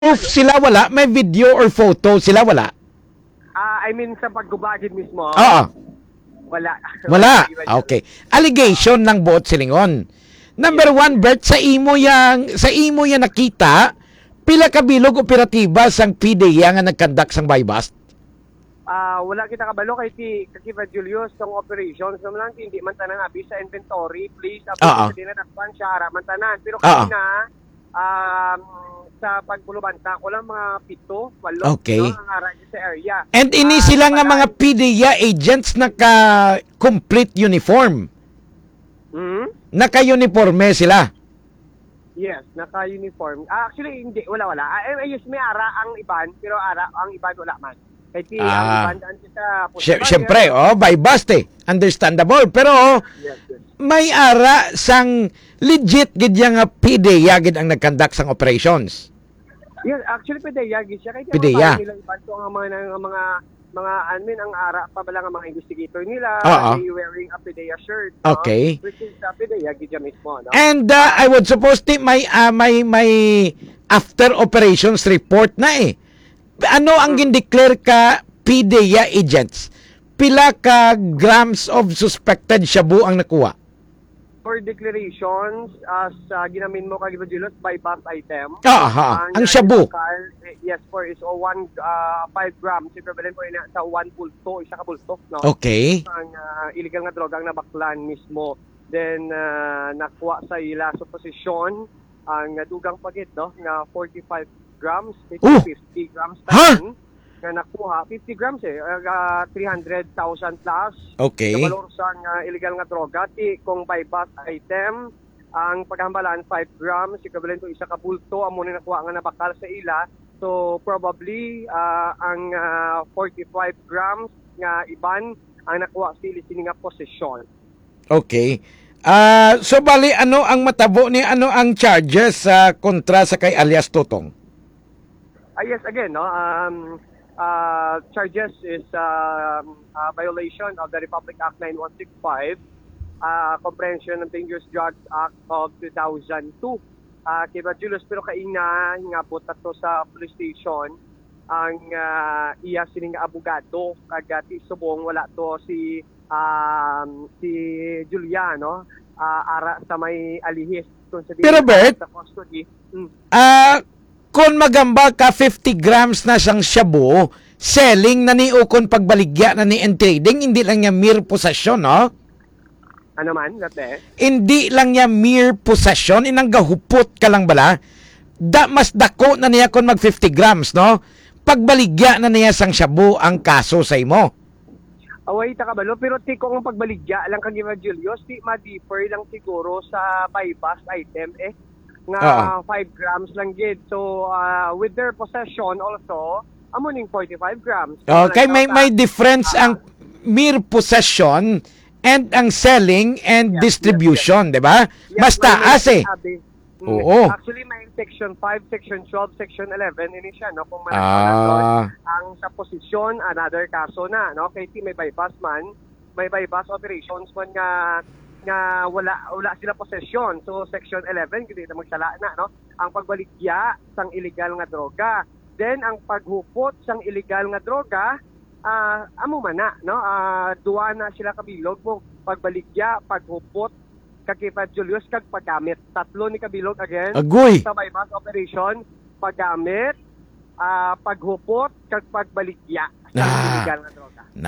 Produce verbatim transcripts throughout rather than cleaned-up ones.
proof sila wala, may video or photo sila wala. Ah, I mean sa paggubagid mismo. Oo. Wala. Wala. Okay. Allegation ng buot silingon. Number one, Bert, sa imo yang sa imo yang nakita, pila ka bilog operatiba sang P D E A nga nagkandak sang buy-bust? Ah, wala kita kabalo kay ti Kakiva Julius tong operations naman lang hindi man tanan abi sa inventory, please Oo. update sa dinadakpan siya ara man tanan. Pero Oo. kanina um sa pagbulubanta ko lang mga pito, walo Okay. no, ang ara sa area. And ini Ah, sila nga wala. mga P D E A agents naka complete uniform. Hmm? Naka-uniforme sila. Yes, naka-uniform. Ah, actually, hindi. Wala, wala. Ah, eh, yes, may ara ang iban, pero ara ang iban wala man. Kaya ti, ang Ah. iban daan siya sa... Sy- Siyempre, oh, by bust eh. Understandable. Pero Yes, yes. may ara sang legit gid nga P D E A gid ang nagkandak sang operations. Yes, actually, PDEA, gid siya. Kaya P D E A. nila iban to ang mga, ang mga, mga, admin, ang ara pa ba lang ang mga investigator nila. Oo. They wearing a PDEA shirt. no? Okay. Which is uh, PDEA, gid siya mismo. No? And uh, I would suppose ti may uh, may may after operations report na eh. Ano ang gindeclare ka P D E A agents? Pila ka grams of suspected shabu ang nakuha? For declarations, as uh, ginamin mo kay Julius, by bus item. Aha, ang shabu. car, eh, yes, for is o one, uh, five grams, equivalent po ina sa one pulto, isa ka pulto, no? Okay. Ang uh, illegal nga droga ang nabaklan mismo. Then, uh, nakuha sa ila sa posisyon, ang uh, dugang pagit, no? Nga forty-five grams, Oh! fifty grams Ha? tanan, nga nakuha, fifty grams eh, uh, three hundred thousand plus. Okay. Sa valor sa uh, illegal nga droga, ti kung by bus item, ang paghambalan five grams, equivalent to isa ka bulto, amo ni nakuha nga nabakal sa ila. So probably uh, ang uh, forty-five grams nga iban ang nakuha sa ili sini nga posisyon. Okay. Ah, so bali ano ang matabo ni ano ang charges sa kontra sa kay alias Totong? Ah, yes, again, no, um, uh, charges is um, uh, violation of the Republic Act nine one six five, uh, Comprehension of Dangerous Drugs Act of two thousand two. Uh, kaya Julius, pero kaina nga butat to sa police station ang uh, iya sining abogado kagati subong wala to si um, si Juliano uh, ara sa may alihis kung sa Pero, Bert, sa custody. Mm. Ah, kung magamba ka fifty grams na siyang shabu, selling na ni ukon pagbaligya na ni and trading, hindi lang niya mere possession, no? Ano man, dati? Hindi lang niya mere possession, inang gahupot ka lang bala. Da, mas dako na niya kung mag fifty grams, no? Pagbaligya na niya sang shabu ang kaso sa imo. Away ta kabalo, pero ti ko ang pagbaligya lang kang Gima Julius, ti ma-differ lang siguro sa buy-bust item eh nga five grams lang gid. So uh, with their possession also, amo ning forty-five grams. Okay, may may difference ang mere possession and ang selling and Yes, distribution, 'di ba? Yes, Mas may- taas may eh. sabi. Mm, Oo. Actually, may section five, section twelve, section eleven, ini siya, no? Kung Ah. ang sa posisyon, another kaso na, no? Kaya ti may bypass man, may bypass operations man nga nga wala wala sila possession. So section eleven gid na magsala na, no? Ang pagbaligya sang illegal nga droga. Then ang paghupot sang illegal nga droga, ah amo man na, no? Ah duwa na sila kabilog mo pagbaligya, paghupot, kakipa Julius kag paggamit. Tatlo ni kabilog again Agoy. sa bypass operation, paggamit, ah paghupot kag pagbaligya sa Ah. illegal nga droga.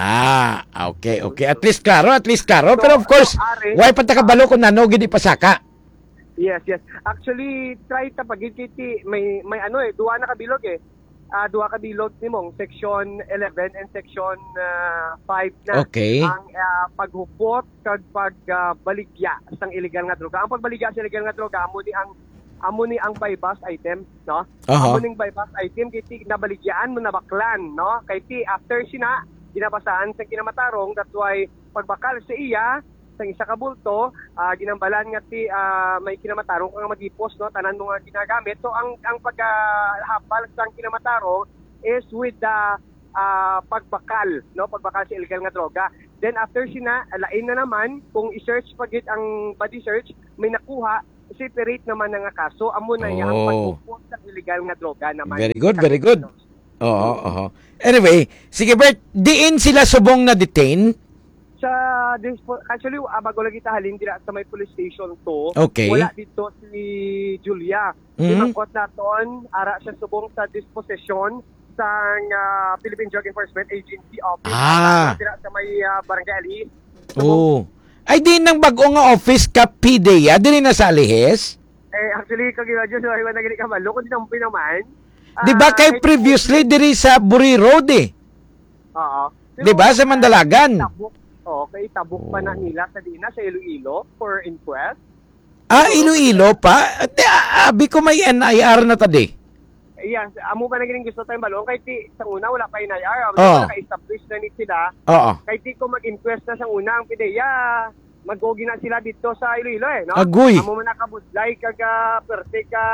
Na, okay, okay. At least klaro, at least klaro. Pero of course, So, Ari, why pa takabalo kung nano gid ipasaka? Yes, yes. Actually, try ta pagid kiti may may ano eh, duwa na kabilog eh. Ah, duwa ka bilog nimong section eleven and section uh, five na. Okay. Ang ah, paghupot kag pagbaligya sang illegal nga droga. Ang pagbaligya sa illegal nga droga amo ni ang amo ni ang bypass item, no? Aha. Amo ning bypass item kiti nabaligyaan mo na baklan, no? Kay ti after sina ginabasaan sa kinamatarong, that's why pagbakal sa iya sa isa ka bulto, ah, ginambalan nga ti ah, may kinamatarong kang magipos, no, tanan mo nga ginagamit. So ang ang paghabal sa kinamatarong is with the ah, pagbakal, no, pagbakal sa illegal nga droga. Then after sina, alain na naman kung i-search pagit ang body search, may nakuha separate naman na nga kaso, amo na niya ang Oh. pag-upot sa illegal nga droga naman. Very good, very good. Oo, oo. Anyway, sige Bert, diin sila subong na detain? Sa dispo, actually uh, bago lagi ta halin dira sa may police station to. Okay. Wala dito si Julia. Mhm. Imangkot naton ara siya subong sa disposition sa uh, Philippine Drug Enforcement Agency office. Ah. Dira sa may uh, Barangay Alice. Oo. Ay di nang bag-o nga office ka P D E A dili na sa Alihes? Eh actually kagila Diyos ay wala gani ka malo kun dinampi naman. Di ba Ah, kay kahit- previously diri sa Buri Road eh? Oo. Di ba sa Mandalagan? Tabok, oh, kay tabok pa na nila sa Dina sa Iloilo for inquest. Ah, Iloilo pa? Ate, ah, abi ko may N I R na tadi. Yes, amo ba na gining gusto tayong balong kay ti sa una wala pa inayar, amo Oh. na ka-establish na ni sila. Oo. Kay ti ko mag-inquest na sa una ang P D E A, mag-gogi na sila dito sa Iloilo eh, no? Agoy. Amo man nakabudlay kaga perte ka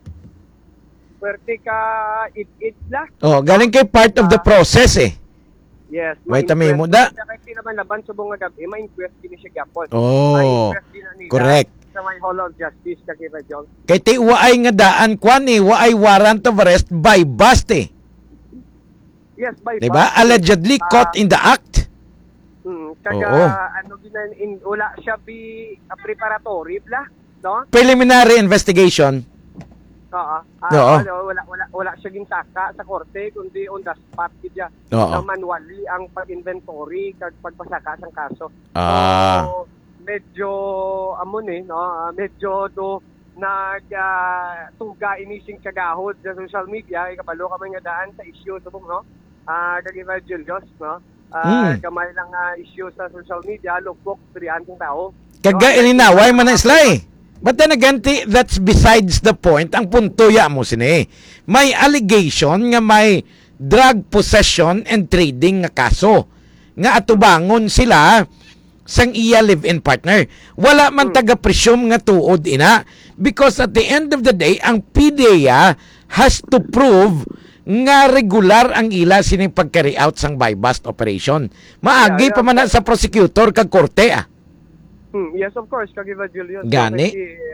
perte ka it-it la. Oh, galing kay part of the process eh. Yes. Wait, ma-inquest tami mo da. siya. Kay ti naman laban subong nga gabi, ma-inquest din siya gyapon. Oh, Ma-inquest din na nila correct. sa may Hall of Justice kay John. Kay ti waay nga daan kwan eh, waay warrant of arrest by bust eh. Yes, by Di ba? bus. Allegedly Ah, caught in the act. Hmm, kaga Oo. ano ginan in wala siya bi a preparatory bla, no? Preliminary investigation. Oo. Ah, Oo. wala, wala wala wala siya ginsaka sa korte kundi on the spot gidya. Oo. Na manually ang pag-inventory kag pagpasaka sang kaso. Ah. So, medyo amon eh, no? Ah, medyo do nag ah, tuga inising kagahod sa social media ay kabalo ka man nga daan sa issue subong no. Ah, kag Evangelios, no? Ah, Mm. kamay lang nga issue sa social media, lukbok triantong tao. Kaga No, ilinaway man na slay. But then again, ti- that's besides the point. Ang punto ya mo sini. May allegation nga may drug possession and trading nga kaso. Nga atubangon sila sang iya live-in partner. Wala man taga-presume nga tuod ina. Because at the end of the day, ang P D E A has to prove nga regular ang ila sining pag-carry out sang buy-bust operation. Maagi Yeah, yeah. pa man na sa prosecutor kag korte ah. Hmm, yes, of course, kag Evangelios. Gani? So,